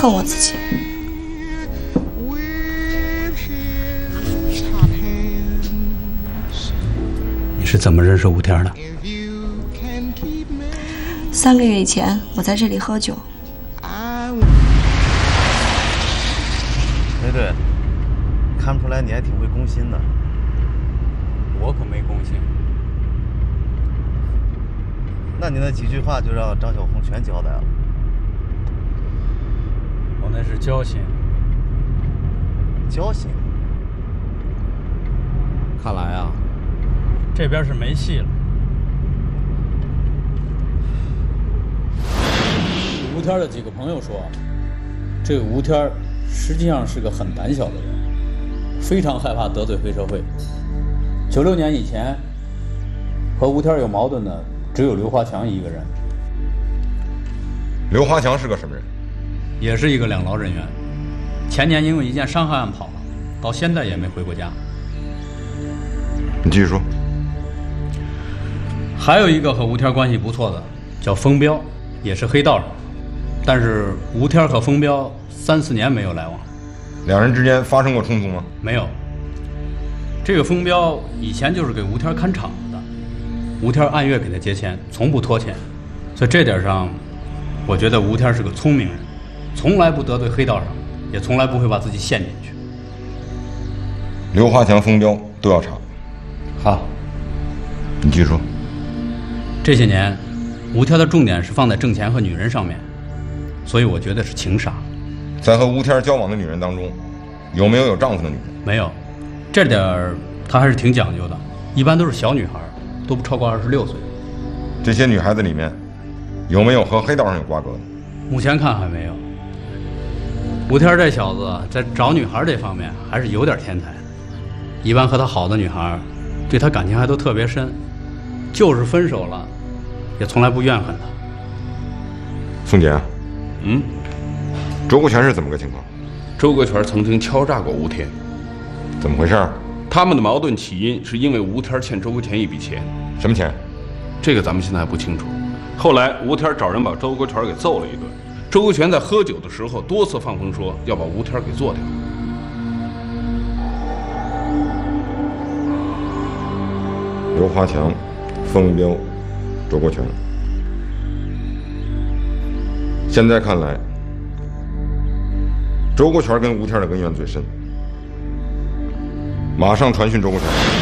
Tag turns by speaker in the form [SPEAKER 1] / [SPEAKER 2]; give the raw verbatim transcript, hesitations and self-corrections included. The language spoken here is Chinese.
[SPEAKER 1] 恨我自己。
[SPEAKER 2] 你是怎么认识吴天的？
[SPEAKER 1] 三个月以前，我在这里喝酒。
[SPEAKER 3] 哎对，看不出来你还挺会攻心的。
[SPEAKER 2] 我可没攻心。
[SPEAKER 3] 那你那几句话就让张小红全交代了。
[SPEAKER 2] 我那是交心。
[SPEAKER 3] 交心？
[SPEAKER 4] 看来啊，
[SPEAKER 2] 这边是没戏了。
[SPEAKER 4] 吴天的几个朋友说，这个吴天实际上是个很胆小的人，非常害怕得罪黑社会。九六年以前，和吴天有矛盾的只有刘华强一个人。
[SPEAKER 5] 刘华强是个什么人？
[SPEAKER 4] 也是一个两劳人员，前年因为一件伤害案跑了，到现在也没回过家。
[SPEAKER 5] 你继续说。
[SPEAKER 4] 还有一个和吴天关系不错的，叫封彪，也是黑道人，但是吴天和封彪三四年没有来往。
[SPEAKER 5] 两人之间发生过冲突吗？
[SPEAKER 4] 没有。这个封彪以前就是给吴天看场子的，吴天按月给他结钱，从不拖欠，所以这点上，我觉得吴天是个聪明人，从来不得罪黑道上，也从来不会把自己陷进去。
[SPEAKER 5] 刘华强、封彪都要查。
[SPEAKER 4] 好，
[SPEAKER 5] 你继续说。
[SPEAKER 4] 这些年，吴天的重点是放在挣钱和女人上面，所以我觉得是情杀。
[SPEAKER 5] 在和吴天交往的女人当中，有没有有丈夫的女人？
[SPEAKER 4] 没有，这点儿他还是挺讲究的，一般都是小女孩，都不超过二十六岁。
[SPEAKER 5] 这些女孩子里面，有没有和黑道上有瓜葛的？
[SPEAKER 4] 目前看还没有。吴天这小子在找女孩这方面还是有点天才的，一般和他好的女孩，对他感情还都特别深，就是分手了，也从来不怨恨他。
[SPEAKER 5] 宋杰啊，
[SPEAKER 6] 嗯，
[SPEAKER 5] 周国权是怎么个情况？
[SPEAKER 6] 周国权曾经敲诈过吴天。
[SPEAKER 5] 怎么回事？
[SPEAKER 6] 他们的矛盾起因是因为吴天欠周国权一笔钱。
[SPEAKER 5] 什么钱？
[SPEAKER 6] 这个咱们现在还不清楚。后来吴天找人把周国权给揍了一顿，周国权在喝酒的时候多次放风说要把吴天给做掉。
[SPEAKER 5] 刘华强、封彪、周国权。现在看来，周国权跟吴天的恩怨最深。马上传讯周国权。